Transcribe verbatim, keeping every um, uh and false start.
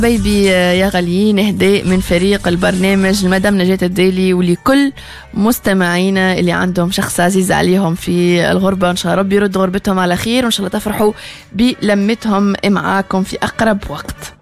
بيبي يا غاليين، اهداء من فريق البرنامج لمدام نجاة الديلي ولكل مستمعينا اللي عندهم شخص عزيز عليهم في الغربة. ان شاء الله ربي يرد غربتهم على خير، وان شاء الله تفرحوا بلمتهم معاكم في اقرب وقت.